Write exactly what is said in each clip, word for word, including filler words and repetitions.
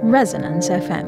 Resonance F M.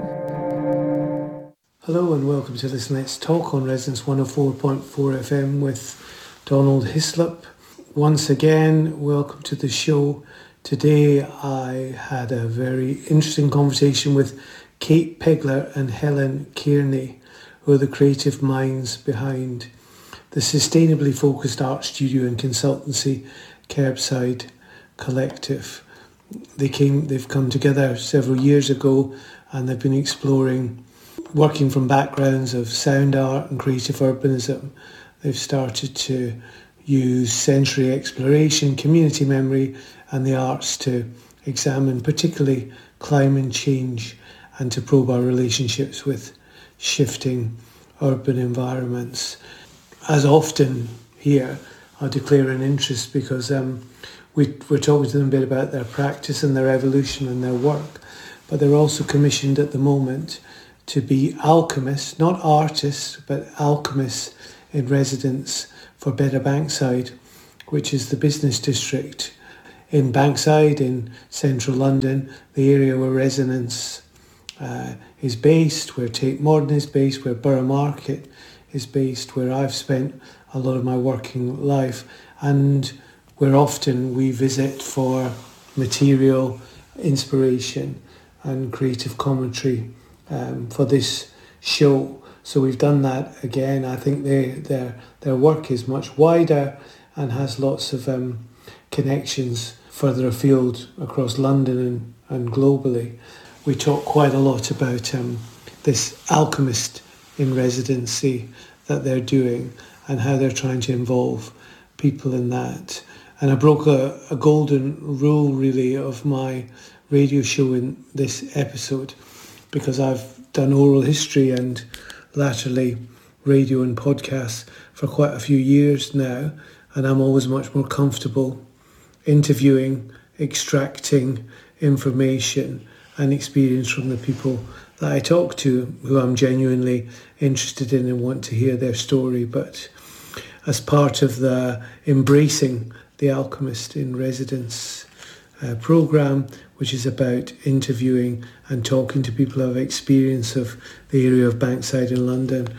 Hello and welcome to this Let's Talk on Resonance one oh four point four F M with Donald Hislop. Once again, welcome to the show. Today I had a very interesting conversation with Kate Pegler and Helen Kearney, who are the creative minds behind the sustainably focused art studio and consultancy Kerbside Collective. They came, they've come together several years ago and they've been exploring, working from backgrounds of sound art and creative urbanism. They've started to use sensory exploration, community memory and the arts to examine particularly climate change and to probe our relationships with shifting urban environments. As often here, I declare an interest because um, we, we're talking to them a bit about their practice and their evolution and their work, but they're also commissioned at the moment to be alchemists, not artists, but alchemists in residence for Better Bankside, which is the business district in Bankside in central London, the area where Resonance uh, is based, where Tate Modern is based, where Borough Market is based, where I've spent a lot of my working life, and where often we visit for material inspiration and creative commentary um, for this show. So we've done that again. I think they, their their work is much wider and has lots of um, connections further afield across London and, and globally. We talk quite a lot about um, this alchemist in residency that they're doing and how they're trying to involve people in that. And I broke a, a golden rule really of my radio show in this episode because I've done oral history and latterly radio and podcasts for quite a few years now, and I'm always much more comfortable interviewing, extracting information and experience from the people that I talk to who I'm genuinely interested in and want to hear their story. But as part of the Embracing the Alchemist in Residence uh, programme, which is about interviewing and talking to people who have experience of the area of Bankside in London,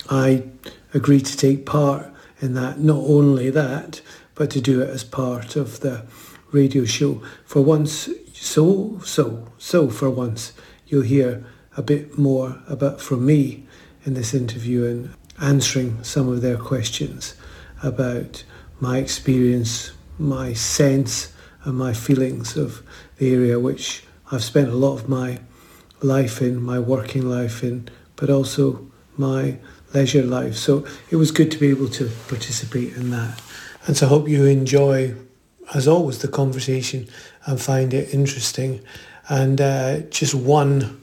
I agreed to take part in that. Not only that, but to do it as part of the radio show. For once, so, so, so for once, you'll hear a bit more about from me in this interview and answering some of their questions about my experience, my sense and my feelings of the area which I've spent a lot of my life in, my working life in, but also my leisure life. So it was good to be able to participate in that. And so I hope you enjoy, as always, the conversation and find it interesting. And uh, just one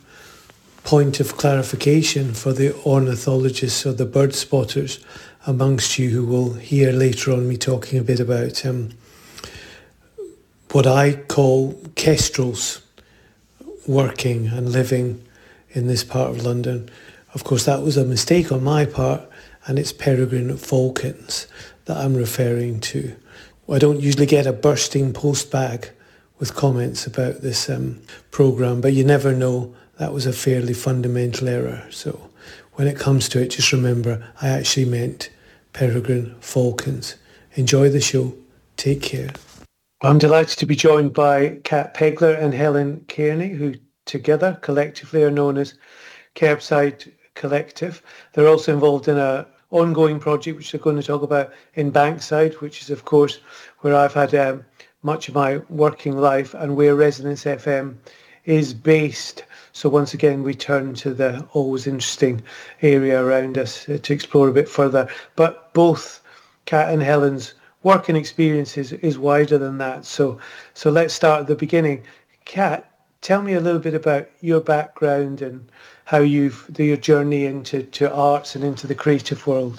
point of clarification for the ornithologists or the bird spotters amongst you who will hear later on me talking a bit about um, what I call kestrels working and living in this part of London. Of course, that was a mistake on my part, and it's peregrine falcons that I'm referring to. I don't usually get a bursting post bag with comments about this um, programme, but you never know. That was a fairly fundamental error. So when it comes to it, just remember I actually meant peregrine falcons. Enjoy the show. Take care. I'm delighted to be joined by Kat Pegler and Helen Kearney, who together collectively are known as Kerbside Collective. They're also involved in an ongoing project which they're going to talk about in Bankside, which is of course where I've had um, much of my working life and where Resonance F M is based. So once again, we turn to the always interesting area around us uh, to explore a bit further. But both Kat and Helen's work and experience is, is wider than that. So so let's start at the beginning. Kat, tell me a little bit about your background and how you've your journey into to arts and into the creative world.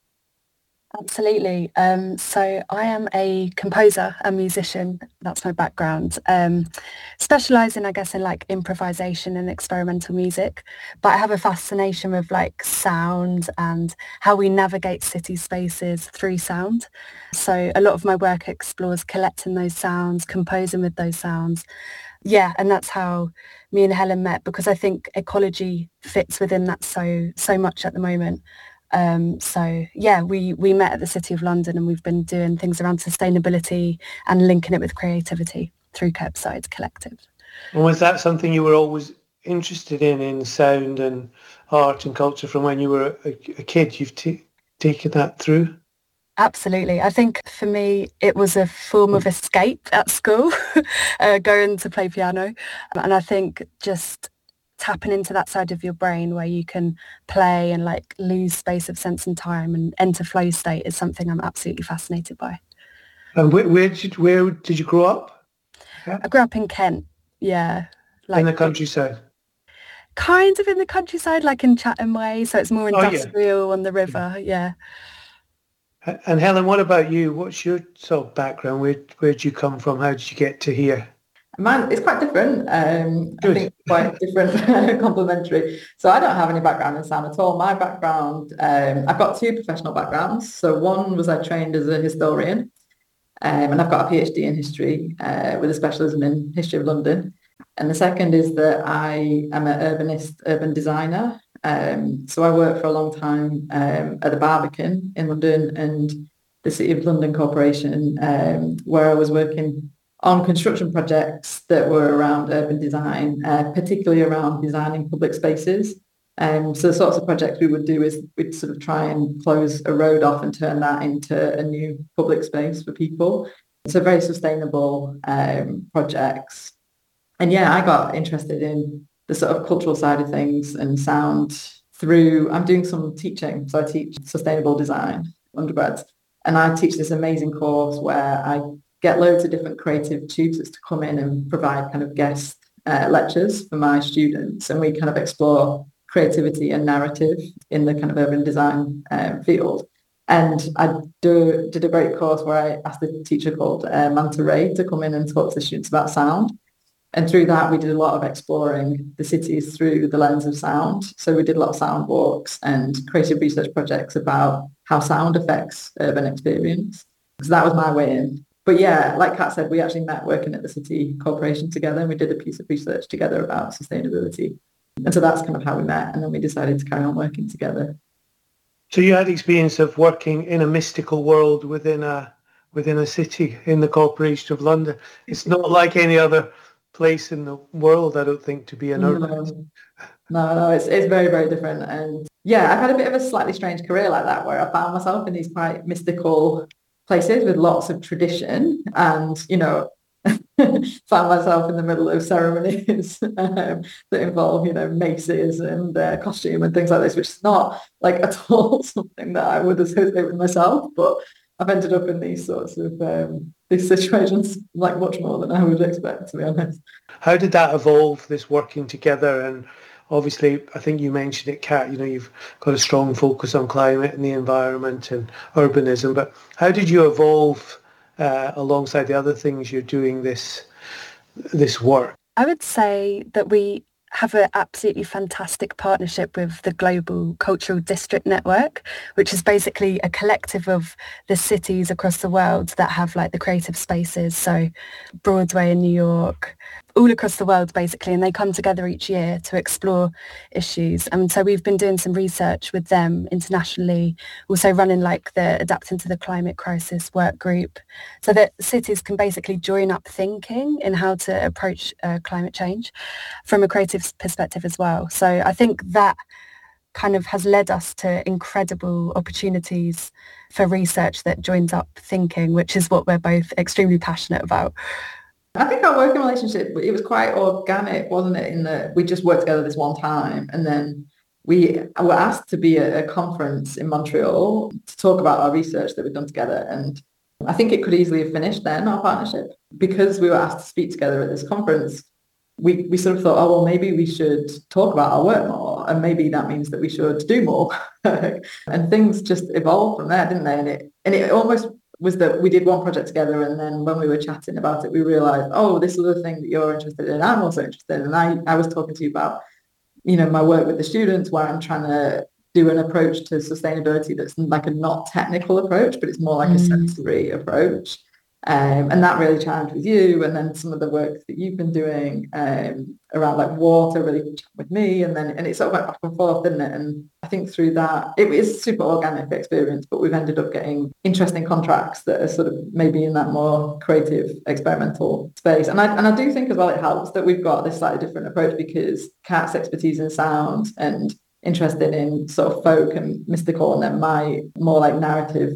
Absolutely. Um, so I am a composer, a musician. That's my background. Um, specialising, I guess, in like improvisation and experimental music. But I have a fascination with like sound and how we navigate city spaces through sound. So a lot of my work explores collecting those sounds, composing with those sounds, Yeah, and that's how me and Helen met, because I think ecology fits within that so so much at the moment. Um, so yeah, we we met at the City of London, and we've been doing things around sustainability and linking it with creativity through Curbside Collective. And was that something you were always interested in, in sound and art and culture from when you were a, a kid? You've t- taken that through? Absolutely. I think for me, it was a form of escape at school, uh, going to play piano. And I think just tapping into that side of your brain where you can play and like lose space of sense and time and enter flow state is something I'm absolutely fascinated by. And where, where did you, where did you grow up? Yeah. I grew up in Kent. Yeah. In Like the countryside. kind of in the countryside, like in Chatham Way. So it's more Oh yeah. industrial on the Yeah. river. Yeah. And Helen, what about you? What's your sort of background? Where where did you come from? How did you get to here? Mine is quite different. Um, I Good. think quite different, complementary. So I don't have any background in sound at all. My background, um, I've got two professional backgrounds. So one was I trained as a historian, um, and I've got a PhD in history uh, with a specialism in history of London. And the second is that I am an urbanist, urban designer. Um, so I worked for a long time um, at the Barbican in London and the City of London Corporation, um, where I was working on construction projects that were around urban design, uh, particularly around designing public spaces. Um, so the sorts of projects we would do is we'd sort of try and close a road off and turn that into a new public space for people. So very sustainable um, projects. And yeah, I got interested in the sort of cultural side of things and sound through, I'm doing some teaching. So I teach sustainable design undergrads. And I teach this amazing course where I get loads of different creative tutors to come in and provide kind of guest uh, lectures for my students. And we kind of explore creativity and narrative in the kind of urban design uh, field. And I do, did a great course where I asked a teacher called uh, Manta Ray to come in and talk to the students about sound. And through that, we did a lot of exploring the cities through the lens of sound. So we did a lot of sound walks and creative research projects about how sound affects urban experience. So that was my way in. But yeah, like Kat said, we actually met working at the City Corporation together, and we did a piece of research together about sustainability. And so that's kind of how we met. And then we decided to carry on working together. So you had experience of working in a mystical world within a within a city in the Corporation of London. It's not like any other place in the world, I don't think, to be an urban. No, no, no, it's it's very, very different. And yeah, I've had a bit of a slightly strange career like that, where I found myself in these quite mystical places with lots of tradition, and you know, found myself in the middle of ceremonies um, that involve, you know, maces and uh, costume and things like this, which is not like at all something that I would associate with myself. But I've ended up in these sorts of um, these situations like much more than I would expect, to be honest. How did that evolve, this working together? And obviously, I think you mentioned it, Kat, you know, you've got a strong focus on climate and the environment and urbanism, but how did you evolve uh, alongside the other things you're doing this this work? I would say that we have an absolutely fantastic partnership with the Global Cultural District Network, which is basically a collective of the cities across the world that have like the creative spaces. So Broadway in New York, all across the world basically, and they come together each year to explore issues. And so we've been doing some research with them internationally, also running like the Adapting to the Climate Crisis work group, so that cities can basically join up thinking in how to approach uh, climate change from a creative perspective as well. So I think that kind of has led us to incredible opportunities for research that joins up thinking, which is what we're both extremely passionate about. I think our working relationship, it was quite organic, wasn't it? In that we just worked together this one time, and then we were asked to be at a conference in Montreal to talk about our research that we'd done together. And I think it could easily have finished then, our partnership. Because we were asked to speak together at this conference, we, we sort of thought, oh, well, maybe we should talk about our work more. And maybe that means that we should do more. And things just evolved from there, didn't they? And it, and it almost was that we did one project together, and then when we were chatting about it, we realized, oh, this other thing that you're interested in, I'm also interested in. And I, I was talking to you about, you know, my work with the students, where I'm trying to do an approach to sustainability that's like a not technical approach, but it's more like mm. a sensory approach. Um, and that really challenged with you, and then some of the work that you've been doing um, around like water really chatted with me, and then and it sort of went back and forth, didn't it? And I think through that, it is a super organic experience, but we've ended up getting interesting contracts that are sort of maybe in that more creative, experimental space. And I and I do think as well it helps that we've got this slightly different approach, because Kat's expertise in sound and interested in sort of folk and mystical, and then my more like narrative,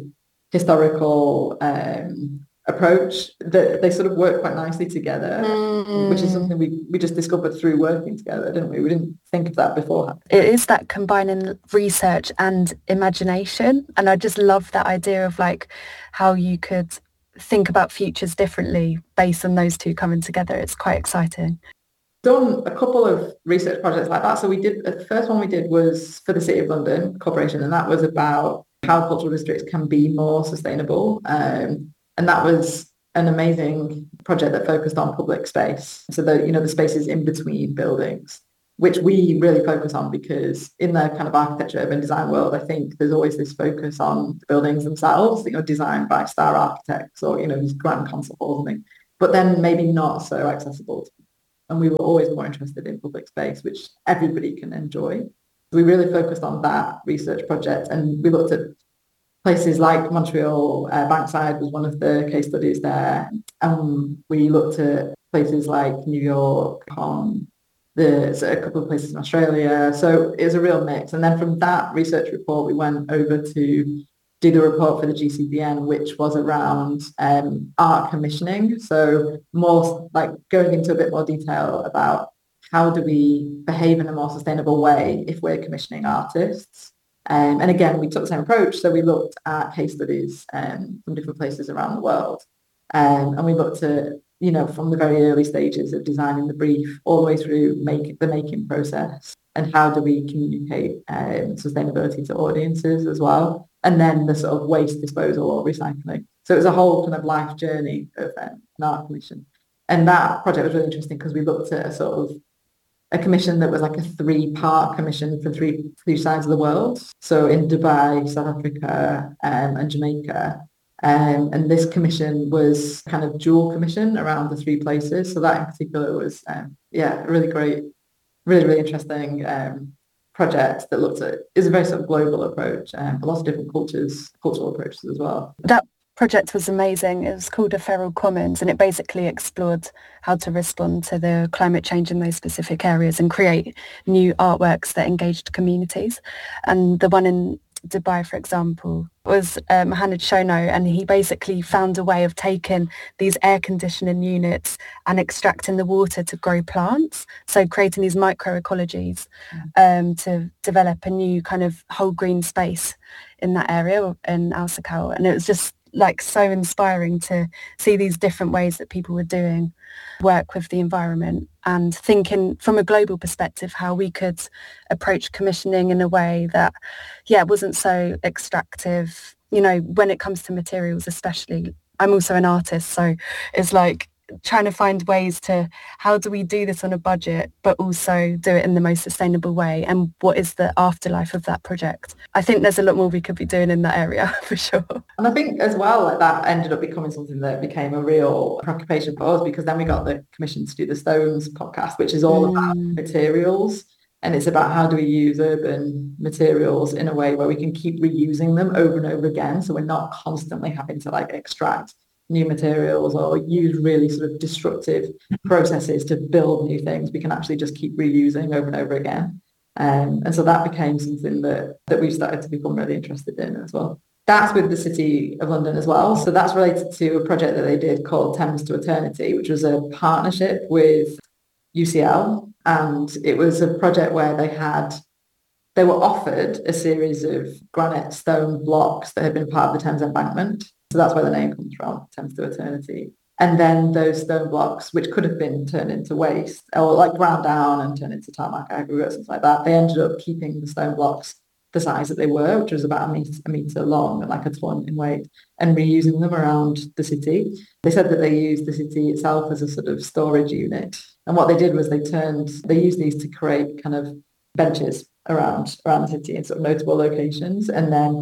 historical um approach, that they sort of work quite nicely together, mm. which is something we, we just discovered through working together, didn't we? We didn't think of that beforehand. It is that combining research and imagination, and I just love that idea of like how you could think about futures differently based on those two coming together. It's quite exciting. Done a couple of research projects like that. So we did, the first one we did was for the City of London Corporation, and that was about how cultural districts can be more sustainable. Um, And that was an amazing project that focused on public space. So the, you know, the spaces in between buildings, which we really focus on, because in the kind of architecture, urban design world, I think there's always this focus on the buildings themselves, you know, designed by star architects or, you know, these grand concert halls and things, but then maybe not so accessible. And we were always more interested in public space, which everybody can enjoy. So we really focused on that research project, and we looked at places like Montreal, uh, Bankside was one of the case studies there. And we looked at places like New York, Hong Kong, there's a couple of places in Australia. So it was a real mix. And then from that research report, we went over to do the report for the G C B N, which was around um, art commissioning. So more like going into a bit more detail about how do we behave in a more sustainable way if we're commissioning artists. Um, and again, we took the same approach. So we looked at case studies um, from different places around the world. Um, and we looked at, you know, from the very early stages of designing the brief all the way through make, the making process, and how do we communicate um, sustainability to audiences as well. And then the sort of waste disposal or recycling. So it was a whole kind of life journey of um, an art commission. And that project was really interesting because we looked at a sort of a commission that was like a three-part commission for three, three sides of the world. So in Dubai, South Africa, um, and Jamaica. Um, and this commission was kind of dual commission around the three places. So that in particular was, um, yeah, a really great, really, really interesting um, project that looked at, is a very sort of global approach, um, a lot of different cultures, cultural approaches as well. That project was amazing. It was called A Feral Commons, and it basically explored how to respond to the climate change in those specific areas and create new artworks that engaged communities. And the one in Dubai, for example, was uh, Mohamed Shono, and he basically found a way of taking these air conditioning units and extracting the water to grow plants, so creating these microecologies um, to develop a new kind of whole green space in that area in Al Sakal. And it was just like so inspiring to see these different ways that people were doing work with the environment, and thinking from a global perspective how we could approach commissioning in a way that, yeah, wasn't so extractive. You know, when it comes to materials especially, I'm also an artist, so it's like trying to find ways to, how do we do this on a budget but also do it in the most sustainable way, and what is the afterlife of that project. I think there's a lot more we could be doing in that area for sure. And I think as well, like, that ended up becoming something that became a real preoccupation for us, because then we got the commission to do the Stones podcast, which is all mm. about materials. And it's about how do we use urban materials in a way where we can keep reusing them over and over again, so we're not constantly having to like extract new materials or use really sort of destructive processes to build new things. We can actually just keep reusing over and over again. Um, and so that became something that, that we've started to become really interested in as well. That's with the City of London as well. So that's related to a project that they did called Thames to Eternity, which was a partnership with U C L. And it was a project where they had, they were offered a series of granite stone blocks that had been part of the Thames embankment. So that's where the name comes from, Thames to Eternity. And then those stone blocks, which could have been turned into waste or like ground down and turned into tarmac aggregates, things like that, they ended up keeping the stone blocks the size that they were, which was about a metre, a metre long and like a tonne in weight, and reusing them around the city. They said that they used the city itself as a sort of storage unit. And what they did was they turned, they used these to create kind of benches around, around the city in sort of notable locations. And then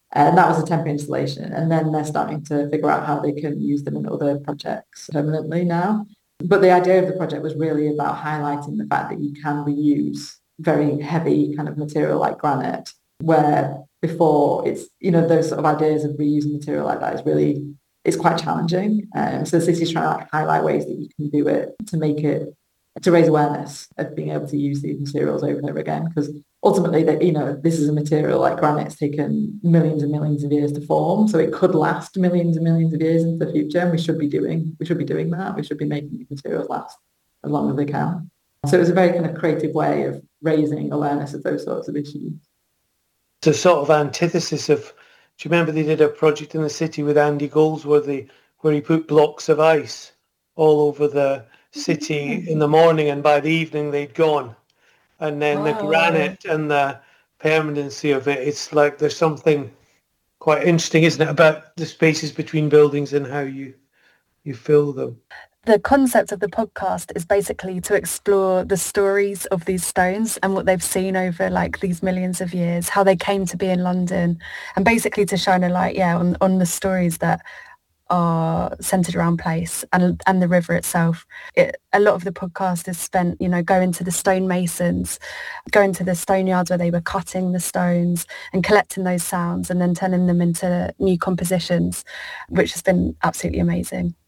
And that was a temporary installation. And then they're starting to figure out how they can use them in other projects permanently now. But the idea of the project was really about highlighting the fact that you can reuse very heavy kind of material like granite, where before it's, you know, those sort of ideas of reusing material like that is really, it's quite challenging. Um, so the city's trying to like highlight ways that you can do it to make it, to raise awareness of being able to use these materials over and over again. Because ultimately, that, you know, this is a material like granite's taken millions and millions of years to form, so it could last millions and millions of years into the future. And we should be doing, we should be doing that. We should be making these materials last as long as they can. So it was a very kind of creative way of raising awareness of those sorts of issues. It's a sort of antithesis of, do you remember they did a project in the city with Andy Goldsworthy where he put blocks of ice all over the city in the morning, and by the evening they'd gone. And then the Oh. granite and the permanency of it, it's like there's something quite interesting, isn't it, about the spaces between buildings and how you you fill them. The concept of the podcast is basically to explore the stories of these stones and what they've seen over like these millions of years, how they came to be in London, and basically to shine a light, yeah, on, on the stories that are centered around place and and the river itself. It, a lot of the podcast is spent, you know, going to the stonemasons, going to the stone yards where they were cutting the stones and collecting those sounds and then turning them into new compositions, which has been absolutely amazing.